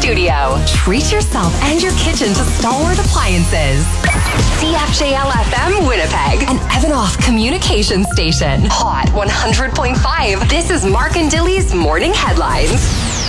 studio. Treat yourself and your kitchen to Stalwart Appliances. CFJL FM Winnipeg, an Evanoff communication station. Hot 100.5. This is Mark and Dilly's Morning Headlines.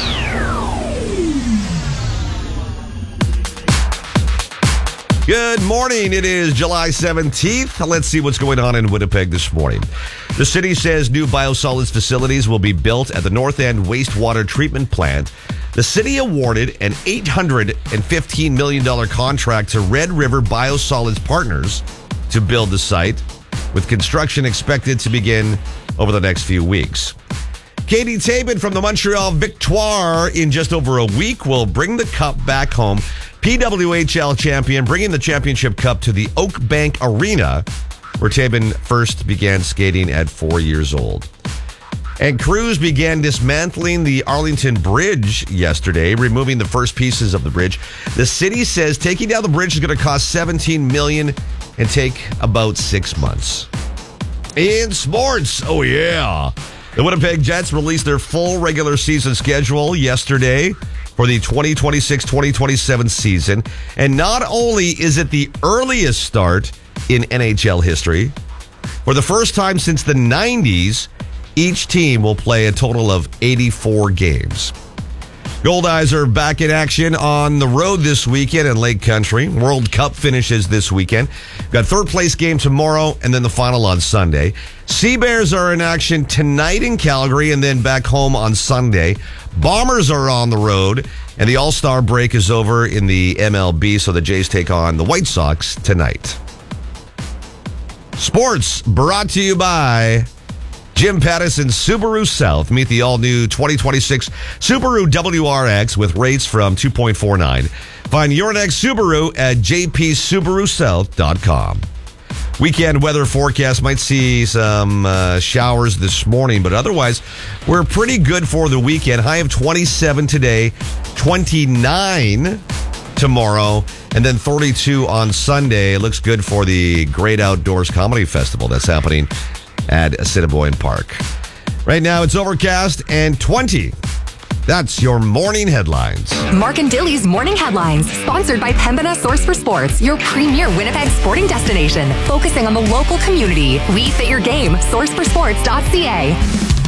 Good morning. It is July 17th. Let's see what's going on in Winnipeg this morning. The city says new biosolids facilities will be built at the North End Wastewater Treatment Plant. The city awarded an $815 million contract to Red River Biosolids Partners to build the site, with construction expected to begin over the next few weeks. Katie Tabin from the Montreal Victoire in just over a week will bring the cup back home. PWHL champion, bringing the championship cup to the Oak Bank Arena, where Tabin first began skating at 4 years old. And crews began dismantling the Arlington Bridge yesterday, removing the first pieces of the bridge. The city says taking down the bridge is going to cost $17 million and take about 6 months. In sports, oh yeah. The Winnipeg Jets released their full regular season schedule yesterday for the 2026-2027 season. And not only is it the earliest start in NHL history, for the first time since the 90s, each team will play a total of 84 games. Goldeyes are back in action on the road this weekend in Lake Country. World Cup finishes this weekend. Got third place game tomorrow and then the final on Sunday. Sea Bears are in action tonight in Calgary and then back home on Sunday. Bombers are on the road and the All-Star break is over in the MLB, so the Jays take on the White Sox tonight. Sports brought to you by Jim Pattison Subaru South. Meet the all-new 2026 Subaru WRX with rates from 2.49. Find your next Subaru at jpsubarusouth.com. Weekend weather forecast might see some showers this morning, but otherwise, we're pretty good for the weekend. High of 27 today, 29 tomorrow, and then 32 on Sunday. It looks good for the Great Outdoors Comedy Festival that's happening at Assiniboine Park. Right now, it's overcast and 20. That's your morning headlines. Mark and Dilly's Morning Headlines, sponsored by Pembina Source for Sports, your premier Winnipeg sporting destination, focusing on the local community. We fit your game. Sourceforsports.ca.